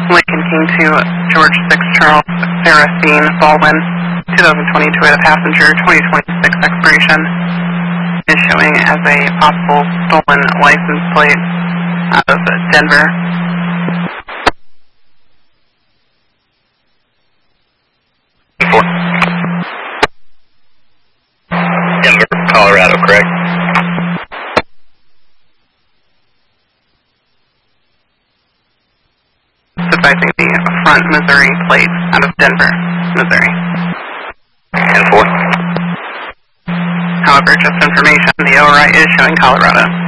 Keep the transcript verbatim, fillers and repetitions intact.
Lincoln King to George six Charles Serafine Baldwin, twenty twenty-two with a passenger, twenty twenty-six expiration, is showing as a possible stolen license plate out of Denver. Denver, Colorado, correct? Advising the front Missouri plate out of Denver, Missouri. ten four. However, just information, the O R I is showing Colorado.